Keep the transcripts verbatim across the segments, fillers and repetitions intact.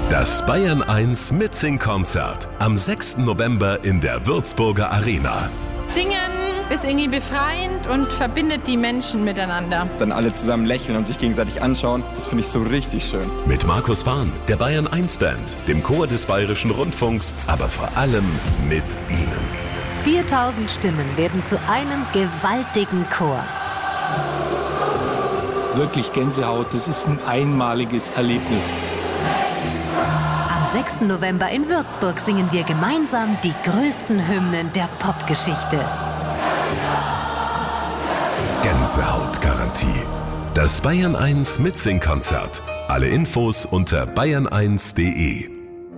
Das Bayern eins Mitsing-Konzert am sechsten November in der Würzburger Arena. Singen ist irgendwie befreiend und verbindet die Menschen miteinander. Dann alle zusammen lächeln und sich gegenseitig anschauen, das finde ich so richtig schön. Mit Markus Fahn, der Bayern eins Band, dem Chor des Bayerischen Rundfunks, aber vor allem mit Ihnen. viertausend Stimmen werden zu einem gewaltigen Chor. Wirklich Gänsehaut, das ist ein einmaliges Erlebnis. Am sechsten November in Würzburg singen wir gemeinsam die größten Hymnen der Popgeschichte. Gänsehautgarantie. Das Bayern eins Mitsing-Konzert. Alle Infos unter bayern eins punkt de.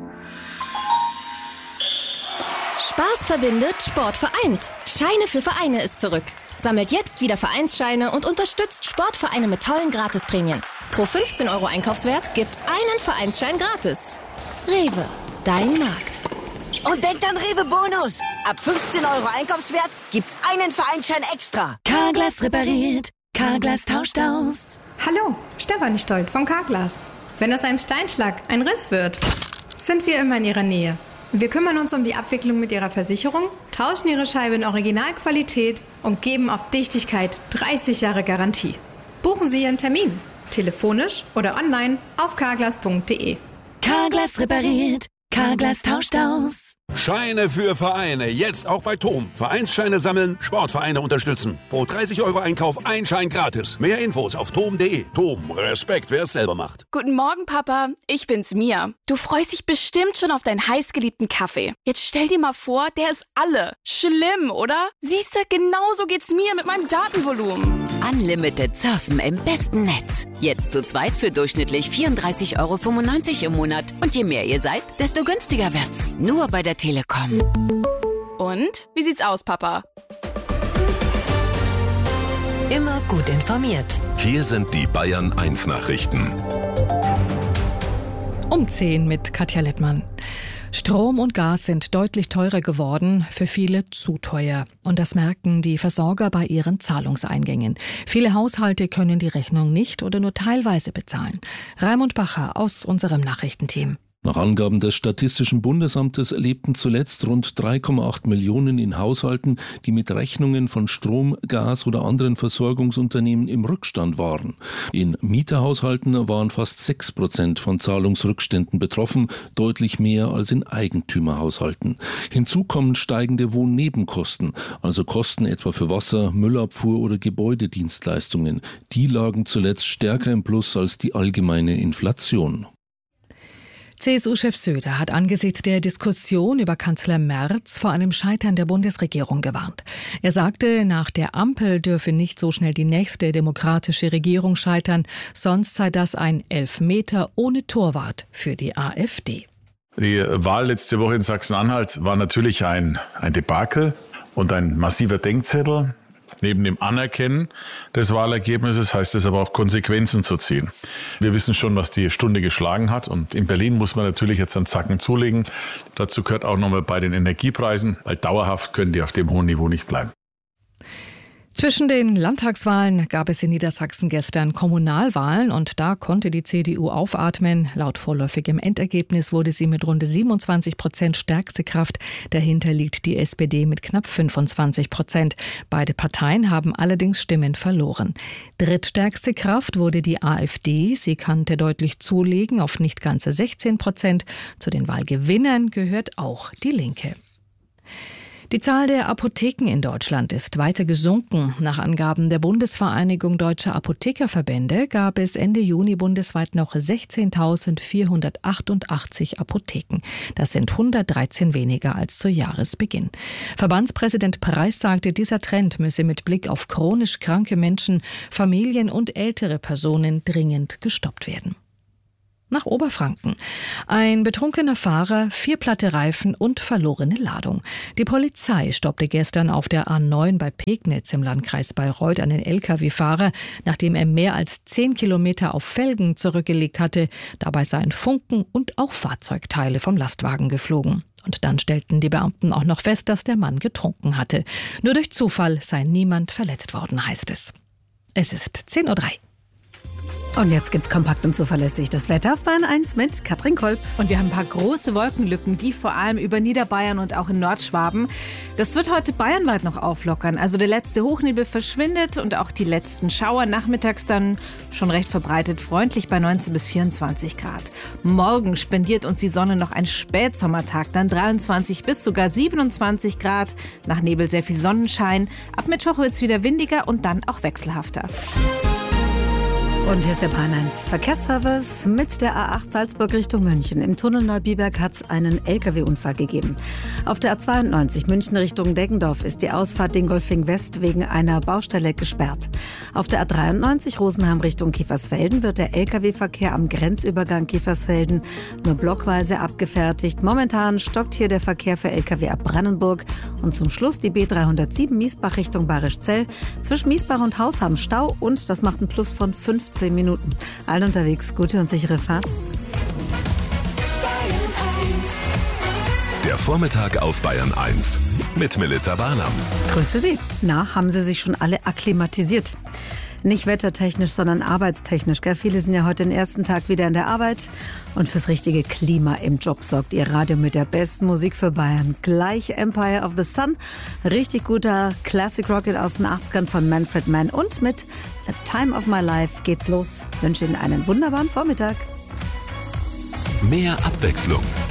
Spaß verbindet, Sport vereint. Scheine für Vereine ist zurück. Sammelt jetzt wieder Vereinsscheine und unterstützt Sportvereine mit tollen Gratisprämien. Pro fünfzehn Euro Einkaufswert gibt's einen Vereinsschein gratis. Rewe, dein Markt. Und denkt an Rewe Bonus. Ab fünfzehn Euro Einkaufswert gibt's einen Vereinsschein extra. Carglass repariert, Carglass tauscht aus. Hallo, Stefanie Stolt von Carglass. Wenn aus einem Steinschlag ein Riss wird, sind wir immer in Ihrer Nähe. Wir kümmern uns um die Abwicklung mit Ihrer Versicherung, tauschen Ihre Scheibe in Originalqualität und geben auf Dichtigkeit dreißig Jahre Garantie. Buchen Sie Ihren Termin, telefonisch oder online auf carglass punkt de. Carglass repariert, Carglass tauscht aus. Scheine für Vereine, jetzt auch bei Tom. Vereinsscheine sammeln, Sportvereine unterstützen. Pro dreißig Euro Einkauf ein Schein gratis. Mehr Infos auf tom punkt de. Tom, Respekt, wer es selber macht. Guten Morgen, Papa. Ich bin's, Mia. Du freust dich bestimmt schon auf deinen heißgeliebten Kaffee. Jetzt stell dir mal vor, der ist alle. Schlimm, oder? Siehst du, genauso geht's mir mit meinem Datenvolumen. Unlimited Surfen im besten Netz. Jetzt zu zweit für durchschnittlich vierunddreißig Euro fünfundneunzig im Monat. Und je mehr ihr seid, desto günstiger wird's. Nur bei der Telekom. Und? Wie sieht's aus, Papa? Immer gut informiert. Hier sind die Bayern eins Nachrichten. Um zehn mit Katja Lettmann. Strom und Gas sind deutlich teurer geworden, für viele zu teuer. Und das merken die Versorger bei ihren Zahlungseingängen. Viele Haushalte können die Rechnung nicht oder nur teilweise bezahlen. Raimund Bacher aus unserem Nachrichtenteam. Nach Angaben des Statistischen Bundesamtes lebten zuletzt rund drei Komma acht Millionen in Haushalten, die mit Rechnungen von Strom, Gas oder anderen Versorgungsunternehmen im Rückstand waren. In Mieterhaushalten waren fast sechs Prozent von Zahlungsrückständen betroffen, deutlich mehr als in Eigentümerhaushalten. Hinzu kommen steigende Wohnnebenkosten, also Kosten etwa für Wasser, Müllabfuhr oder Gebäudedienstleistungen. Die lagen zuletzt stärker im Plus als die allgemeine Inflation. C S U-Chef Söder hat angesichts der Diskussion über Kanzler Merz vor einem Scheitern der Bundesregierung gewarnt. Er sagte, nach der Ampel dürfe nicht so schnell die nächste demokratische Regierung scheitern, sonst sei das ein Elfmeter ohne Torwart für die AfD. Die Wahl letzte Woche in Sachsen-Anhalt war natürlich ein, ein Debakel und ein massiver Denkzettel. Neben dem Anerkennen des Wahlergebnisses heißt es aber auch, Konsequenzen zu ziehen. Wir wissen schon, was die Stunde geschlagen hat. Und in Berlin muss man natürlich jetzt einen Zacken zulegen. Dazu gehört auch nochmal bei den Energiepreisen, weil dauerhaft können die auf dem hohen Niveau nicht bleiben. Zwischen den Landtagswahlen gab es in Niedersachsen gestern Kommunalwahlen und da konnte die C D U aufatmen. Laut vorläufigem Endergebnis wurde sie mit rund siebenundzwanzig Prozent stärkste Kraft. Dahinter liegt die S P D mit knapp fünfundzwanzig Prozent. Beide Parteien haben allerdings Stimmen verloren. Drittstärkste Kraft wurde die AfD. Sie konnte deutlich zulegen auf nicht ganze sechzehn Prozent. Zu den Wahlgewinnern gehört auch die Linke. Die Zahl der Apotheken in Deutschland ist weiter gesunken. Nach Angaben der Bundesvereinigung Deutscher Apothekerverbände gab es Ende Juni bundesweit noch sechzehntausendvierhundertachtundachtzig Apotheken. Das sind hundertdreizehn weniger als zu Jahresbeginn. Verbandspräsident Preis sagte, dieser Trend müsse mit Blick auf chronisch kranke Menschen, Familien und ältere Personen dringend gestoppt werden. Nach Oberfranken. Ein betrunkener Fahrer, vier platte Reifen und verlorene Ladung. Die Polizei stoppte gestern auf der A neun bei Pegnitz im Landkreis Bayreuth einen L K W-Fahrer, nachdem er mehr als zehn Kilometer auf Felgen zurückgelegt hatte. Dabei seien Funken und auch Fahrzeugteile vom Lastwagen geflogen. Und dann stellten die Beamten auch noch fest, dass der Mann getrunken hatte. Nur durch Zufall sei niemand verletzt worden, heißt es. Es ist zehn Uhr drei. Und jetzt gibt's kompakt und zuverlässig das Wetter auf Bayern eins mit Katrin Kolb. Und wir haben ein paar große Wolkenlücken, die vor allem über Niederbayern und auch in Nordschwaben. Das wird heute bayernweit noch auflockern. Also der letzte Hochnebel verschwindet und auch die letzten Schauer nachmittags dann schon recht verbreitet freundlich bei neunzehn bis vierundzwanzig Grad. Morgen spendiert uns die Sonne noch einen Spätsommertag, dann dreiundzwanzig bis sogar siebenundzwanzig Grad. Nach Nebel sehr viel Sonnenschein. Ab Mittwoch wird's wieder windiger und dann auch wechselhafter. Und hier ist der Bayern eins Verkehrsservice mit der A acht Salzburg Richtung München. Im Tunnel Neubiberg hat es einen L K W-Unfall gegeben. Auf der A zweiundneunzig München Richtung Deggendorf ist die Ausfahrt Dingolfing West wegen einer Baustelle gesperrt. Auf der A dreiundneunzig Rosenheim Richtung Kiefersfelden wird der L K W-Verkehr am Grenzübergang Kiefersfelden nur blockweise abgefertigt. Momentan stockt hier der Verkehr für L K W ab Brandenburg. Und zum Schluss die B dreihundertsieben Miesbach Richtung Bayerischzell. Zwischen Miesbach und Hausham Stau und das macht einen Plus von fünfzehn Minuten. Allen unterwegs, gute und sichere Fahrt. Der Vormittag auf Bayern eins mit Melita Barnam. Grüße Sie. Na, haben Sie sich schon alle akklimatisiert? Nicht wettertechnisch, sondern arbeitstechnisch. Gell? Viele sind ja heute den ersten Tag wieder in der Arbeit. Und fürs richtige Klima im Job sorgt Ihr Radio mit der besten Musik für Bayern. Gleich Empire of the Sun. Richtig guter Classic Rocket aus den achtzigern von Manfred Mann. Und mit The Time of My Life geht's los. Ich wünsche Ihnen einen wunderbaren Vormittag. Mehr Abwechslung